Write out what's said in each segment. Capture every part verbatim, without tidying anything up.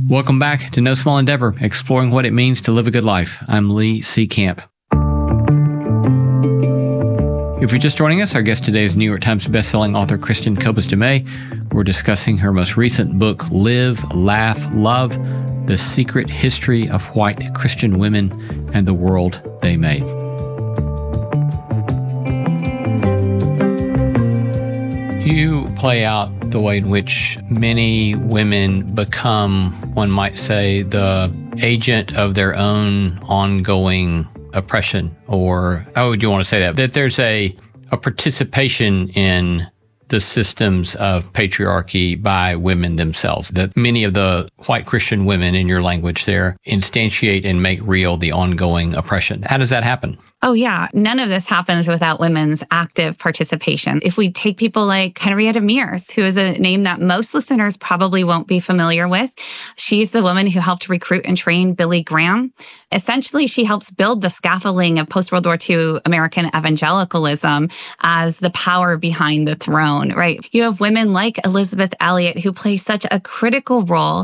Welcome back to No Small Endeavor, exploring what it means to live a good life. I'm Lee C. Camp. If you're just joining us, our guest today is New York Times bestselling author Christiane Cobus DeMay. We're discussing her most recent book, Live, Laugh, Love, The Secret History of White Christian Women and the World They Made. You play out the way in which many women become, one might say, the agent of their own ongoing oppression, or how would you want to say that? That there's a, a participation in the systems of patriarchy by women themselves, that many of the white Christian women, in your language there, instantiate and make real the ongoing oppression. How does that happen? Oh, yeah. None of this happens without women's active participation. If we take people like Henrietta Mears, who is a name that most listeners probably won't be familiar with, she's the woman who helped recruit and train Billy Graham. Essentially, she helps build the scaffolding of post-World War Two American evangelicalism as the power behind the throne, right? You have women like Elizabeth Elliot who play such a critical role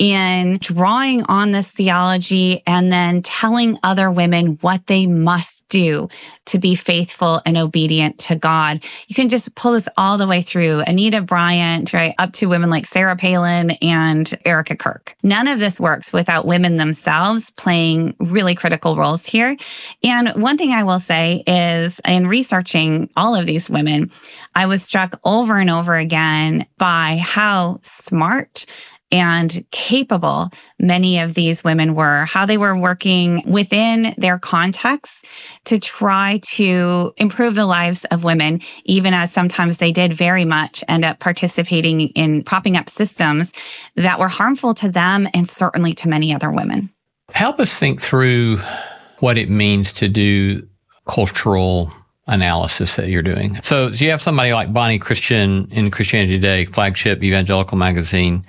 in drawing on this theology and then telling other women what they must do to be faithful and obedient to God. You can just pull this all the way through Anita Bryant, right, up to women like Sarah Palin and Erica Kirk. None of this works without women themselves playing really critical roles here. And one thing I will say is, in researching all of these women, I was struck over and over again by how smart and capable many of these women were, how they were working within their context to try to improve the lives of women, even as sometimes they did very much end up participating in propping up systems that were harmful to them and certainly to many other women. Help us think through what it means to do cultural analysis that you're doing. So, so you have somebody like Bonnie Christian in Christianity Today, flagship evangelical magazine,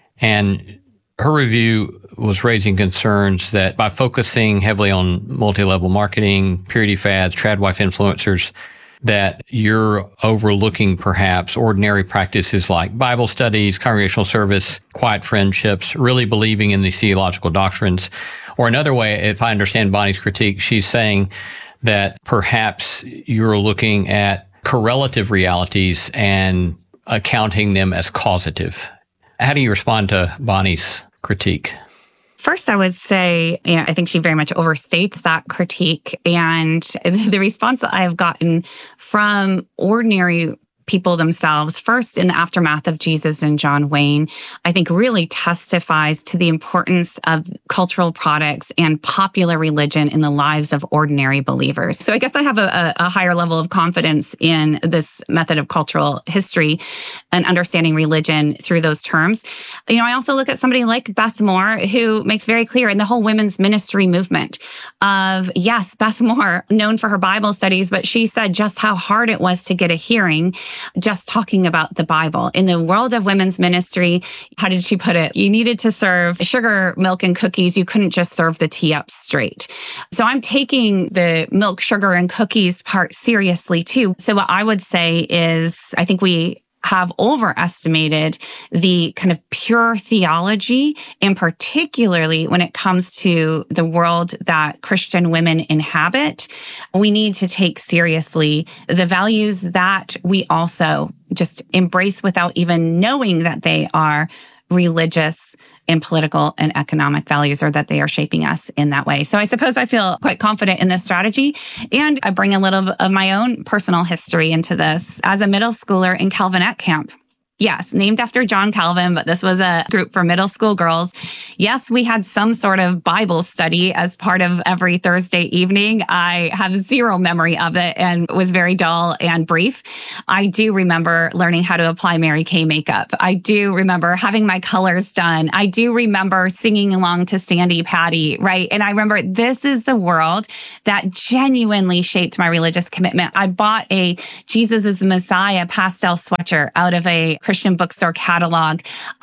and her review was raising concerns that by focusing heavily on multi-level marketing, purity fads, tradwife influencers, that you're overlooking perhaps ordinary practices like Bible studies, congregational service, quiet friendships, really believing in these theological doctrines. Or another way, if I understand Bonnie's critique, she's saying that perhaps you're looking at correlative realities and accounting them as causative. How do you respond to Bonnie's critique? First, I would say, you know, I think she very much overstates that critique. And the response that I have gotten from ordinary people themselves, first in the aftermath of Jesus and John Wayne, I think really testifies to the importance of cultural products and popular religion in the lives of ordinary believers. So I guess I have a, a higher level of confidence in this method of cultural history and understanding religion through those terms. You know, I also look at somebody like Beth Moore, who makes very clear in the whole women's ministry movement of, yes, Beth Moore, known for her Bible studies, but she said just how hard it was to get a hearing just talking about the Bible. In the world of women's ministry, how did she put it? You needed to serve sugar, milk, and cookies. You couldn't just serve the tea up straight. So I'm taking the milk, sugar, and cookies part seriously too. So what I would say is, I think we have overestimated the kind of pure theology, and particularly when it comes to the world that Christian women inhabit. We need to take seriously the values that we also just embrace without even knowing that they are religious and political and economic values, or that they are shaping us in that way. So I suppose I feel quite confident in this strategy. And I bring a little of my own personal history into this. As a middle schooler in Calvinette camp, yes, named after John Calvin, but this was a group for middle school girls. Yes, we had some sort of Bible study as part of every Thursday evening. I have zero memory of it and it was very dull and brief. I do remember learning how to apply Mary Kay makeup. I do remember having my colors done. I do remember singing along to Sandy Patty, right? And I remember this is the world that genuinely shaped my religious commitment. I bought a Jesus is the Messiah pastel sweatshirt out of a Christian bookstore catalog.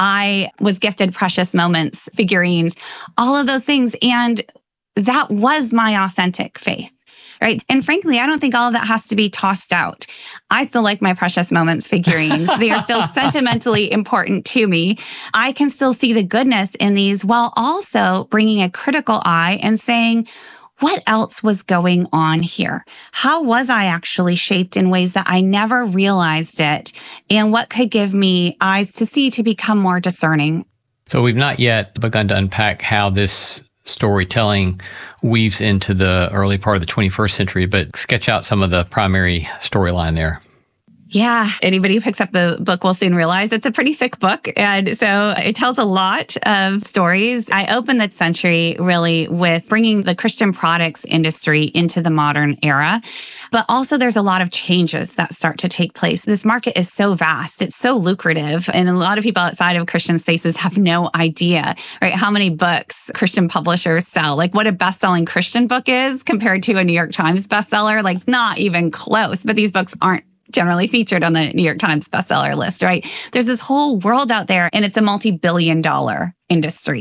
I was gifted Precious Moments figurines, all of those things. And that was my authentic faith, right? And frankly, I don't think all of that has to be tossed out. I still like my Precious Moments figurines. They are still sentimentally important to me. I can still see the goodness in these while also bringing a critical eye and saying, what else was going on here? How was I actually shaped in ways that I never realized it? And what could give me eyes to see to become more discerning? So we've not yet begun to unpack how this storytelling weaves into the early part of the twenty-first century, but sketch out some of the primary storyline there. Yeah. Anybody who picks up the book will soon realize it's a pretty thick book. And so it tells a lot of stories. I opened that century really with bringing the Christian products industry into the modern era. But also there's a lot of changes that start to take place. This market is so vast. It's so lucrative. And a lot of people outside of Christian spaces have no idea, right? How many books Christian publishers sell, like what a best-selling Christian book is compared to a New York Times bestseller, like not even close. But these books aren't generally featured on the New York Times bestseller list, right? There's this whole world out there and it's a multi-billion dollar industry.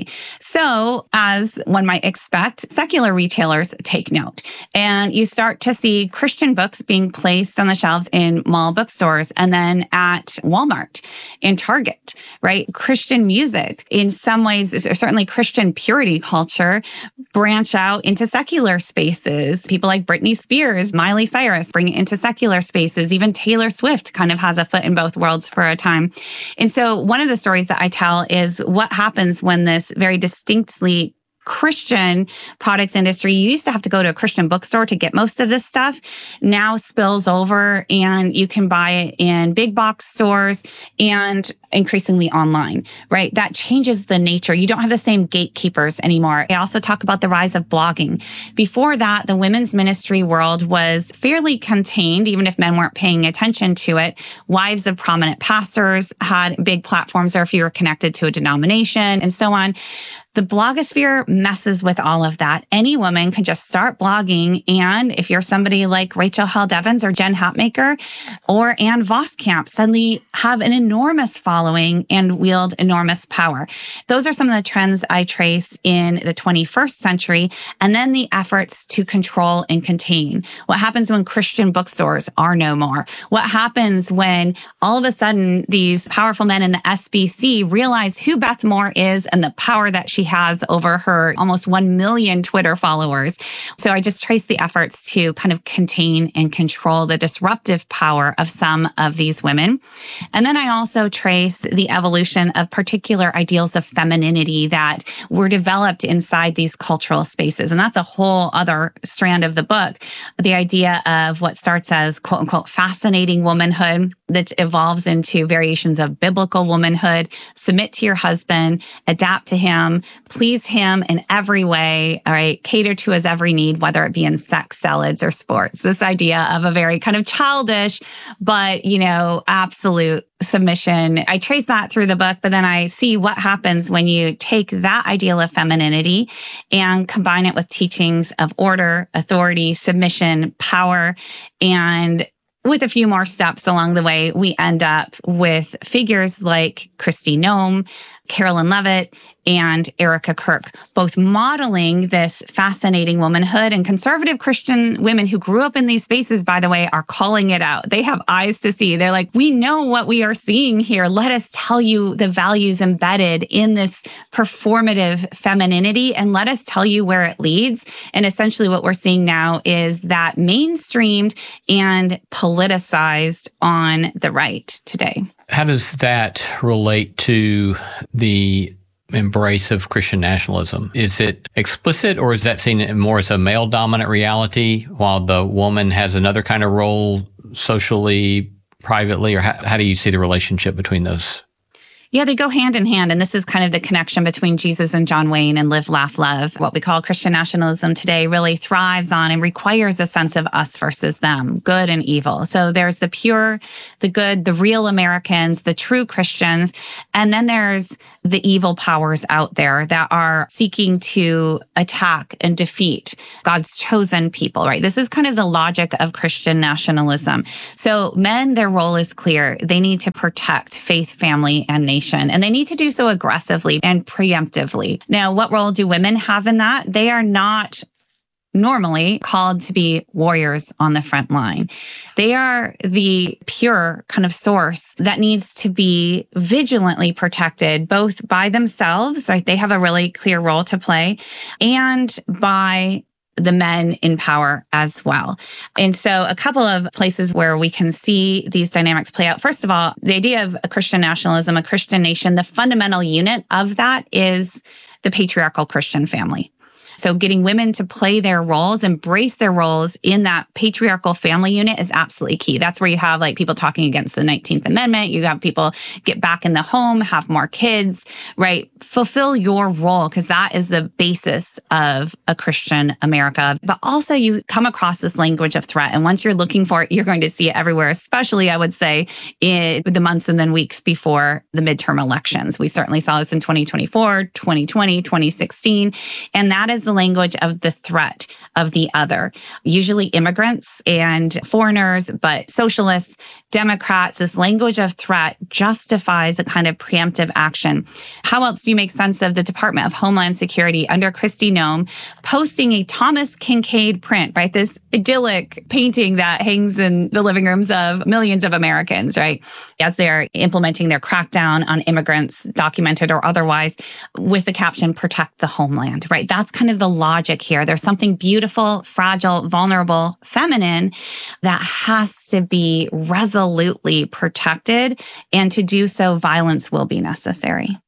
So as one might expect, secular retailers take note and you start to see Christian books being placed on the shelves in mall bookstores and then at Walmart and Target, right? Christian music, in some ways, certainly Christian purity culture, branch out into secular spaces. People like Britney Spears, Miley Cyrus bring it into secular spaces. Even Taylor Swift kind of has a foot in both worlds for a time. And so one of the stories that I tell is what happens when this very distinctly Christian products industry, you used to have to go to a Christian bookstore to get most of this stuff, now spills over and you can buy it in big box stores and increasingly online, right? That changes the nature. You don't have the same gatekeepers anymore. I also talk about the rise of blogging. Before that, the women's ministry world was fairly contained, even if men weren't paying attention to it. Wives of prominent pastors had big platforms, or if you were connected to a denomination and so on. The blogosphere messes with all of that. Any woman can just start blogging. And if you're somebody like Rachel Held Evans or Jen Hatmaker or Ann Voskamp, suddenly have an enormous following and wield enormous power. Those are some of the trends I trace in the twenty-first century. And then the efforts to control and contain. What happens when Christian bookstores are no more? What happens when all of a sudden these powerful men in the S B C realize who Beth Moore is and the power that she has over her almost one million Twitter followers. So I just trace the efforts to kind of contain and control the disruptive power of some of these women. And then I also trace the evolution of particular ideals of femininity that were developed inside these cultural spaces. And that's a whole other strand of the book. The idea of what starts as quote unquote fascinating womanhood that evolves into variations of biblical womanhood, submit to your husband, adapt to him, please him in every way, all right, cater to his every need, whether it be in sex, salads, or sports. This idea of a very kind of childish, but, you know, absolute submission. I trace that through the book, but then I see what happens when you take that ideal of femininity and combine it with teachings of order, authority, submission, power, and with a few more steps along the way, we end up with figures like Kristi Noem, Carolyn Levitt, and Erica Kirk, both modeling this fascinating womanhood. And conservative Christian women who grew up in these spaces, by the way, are calling it out. They have eyes to see. They're like, we know what we are seeing here. Let us tell you the values embedded in this performative femininity, and let us tell you where it leads. And essentially what we're seeing now is that mainstreamed and politicized on the right today. How does that relate to the embrace of Christian nationalism? Is it explicit, or is that seen more as a male-dominant reality while the woman has another kind of role socially, privately, or how, how do you see the relationship between those? Yeah, they go hand in hand. And this is kind of the connection between Jesus and John Wayne and Live, Laugh, Love. What we call Christian nationalism today really thrives on and requires a sense of us versus them, good and evil. So there's the pure, the good, the real Americans, the true Christians. And then there's the evil powers out there that are seeking to attack and defeat God's chosen people, right? This is kind of the logic of Christian nationalism. So men, their role is clear. They need to protect faith, family, and nation. And they need to do so aggressively and preemptively. Now, what role do women have in that? They are not normally called to be warriors on the front line. They are the pure kind of source that needs to be vigilantly protected, both by themselves, right? They have a really clear role to play, and by the men in power as well. And so a couple of places where we can see these dynamics play out. First of all, the idea of a Christian nationalism, a Christian nation, the fundamental unit of that is the patriarchal Christian family. So getting women to play their roles, embrace their roles in that patriarchal family unit is absolutely key. That's where you have like people talking against the nineteenth Amendment. You have people get back in the home, have more kids, right? Fulfill your role, because that is the basis of a Christian America. But also you come across this language of threat. And once you're looking for it, you're going to see it everywhere, especially I would say in the months and then weeks before the midterm elections. We certainly saw this in twenty twenty-four, twenty twenty, twenty sixteen. And that is the language of the threat of the other, usually immigrants and foreigners, but socialists, Democrats. This language of threat justifies a kind of preemptive action. How else do you make sense of the Department of Homeland Security under Kristi Noem posting a Thomas Kinkade print, right? This idyllic painting that hangs in the living rooms of millions of Americans, right? As they're implementing their crackdown on immigrants, documented or otherwise, with the caption, "Protect the homeland," right? That's kind of the logic here. There's something beautiful, fragile, vulnerable, feminine that has to be resolutely protected. And to do so, violence will be necessary.